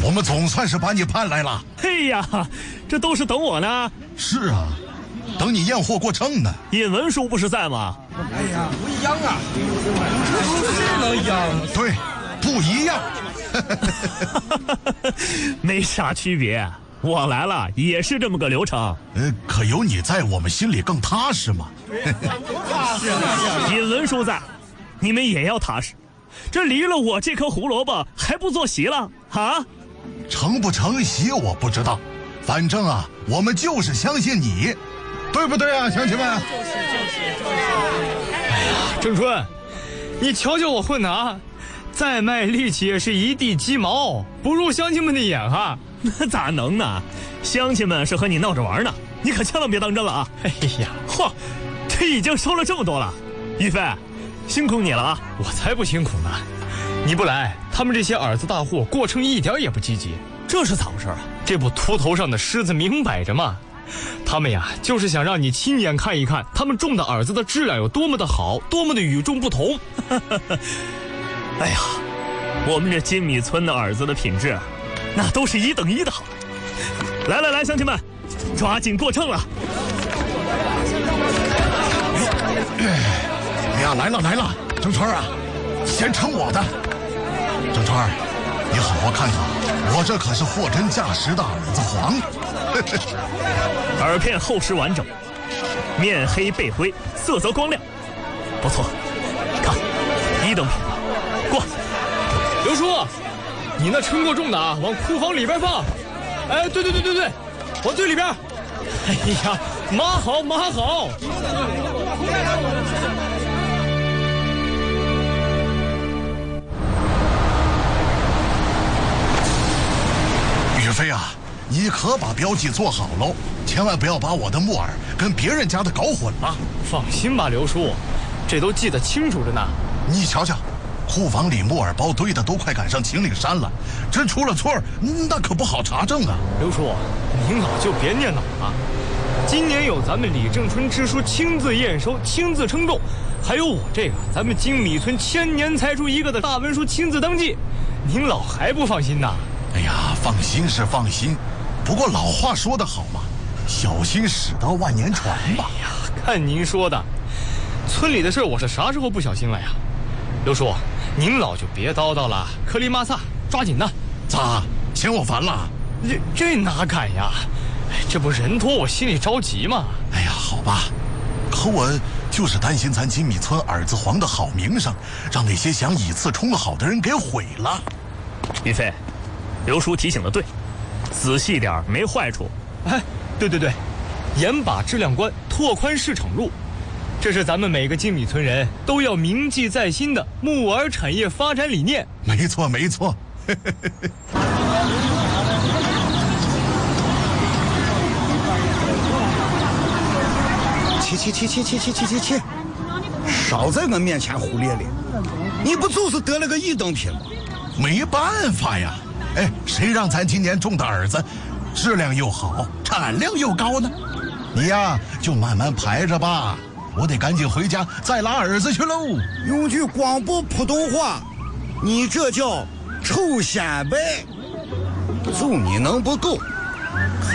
我们总算是把你盼来了。 嘿呀，这都是等我呢。 是啊，等你验货过秤呢。 尹文书不是在吗？ 哎呀，不一样啊！这能一样吗？ 对，不一样。 没啥区别，我来了也是这么个流程。 可有你在，我们心里更踏实嘛。 尹文书在，你们也要踏实。这离了我这颗胡萝卜还不做席了啊？ 成不成席我不知道，反正啊，我们就是相信你，对不对啊，乡亲们？ 哎呀，郑春，你瞧瞧我混的啊！再卖力气也是一地鸡毛，不入乡亲们的眼哈。 那咋能呢？乡亲们是和你闹着玩呢，你可千万别当真了啊！ 哎呀， 嚯，这已经收了这么多了，于飞，辛苦你了啊！ 我才不辛苦呢，你不来，他们这些儿子大户过秤一点也不积极。 这是咋回事啊？ 这不秃头上的虱子明摆着吗？他们呀，就是想让你亲眼看一看他们种的饵子的质量有多么的好，多么的与众不同。 哎呀，我们这金米村的饵子的品质，那都是一等一的好。来，乡亲们，抓紧过秤了。 哎呀，来了，郑川啊，先称我的。郑川，你好好看看，我这可是货真价实的饵子黄。 饵片厚实完整，面黑背灰，色泽光亮，不错，看一等品。过， 刘叔，你那称过重的啊，往库房里边放。哎，对，往最里边。哎呀，码好。 宇飞啊，你可把标记做好喽，千万不要把我的木饵跟别人家的搞混了。 放心吧，刘叔，这都记得清楚着呢。 你瞧瞧，库房里木饵包堆的都快赶上秦岭山了，真出了错那可不好查证啊。 刘叔，您老就别念叨了。今年有咱们李正春支书亲自验收、亲自称重，还有我这个咱们金米村1000年才出一个的大文书亲自登记，您老还不放心呐？ 哎呀，放心是放心，不过老话说得好嘛，小心驶得万年船吧。 哎呀，看您说的，村里的事我是啥时候不小心了呀？刘叔，您老就别叨叨了，克里马萨，抓紧呢。 咋，嫌我烦了？ 这哪敢呀？这不人多，我心里着急嘛。 哎呀，好吧，可我就是担心咱金米村饵子黄的好名声，让那些想以次充好的人给毁了。 于飞，刘叔提醒的对，仔细点没坏处。 哎，对，严把质量关，拓宽市场路，这是咱们每个金米村人都要铭记在心的木饵产业发展理念。 没错。 切！少在我面前胡咧咧，你不就是得了个1等品吗？ 没办法呀，哎，谁让咱今年种的饵子质量又好，产量又高呢？你呀，就慢慢排着吧，我得赶紧回家再拉饵子去喽。 用句广播普通话，你这叫臭显摆，就你能不够？